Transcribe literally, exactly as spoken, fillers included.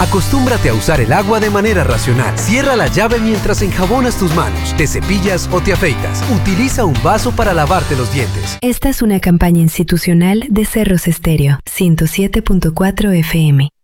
Acostúmbrate a usar el agua de manera racional. Cierra la llave mientras enjabonas tus manos, te cepillas o te afeitas. Utiliza un vaso para lavarte los dientes. Esta es una campaña institucional de Cerros Estéreo, ciento siete punto cuatro F M.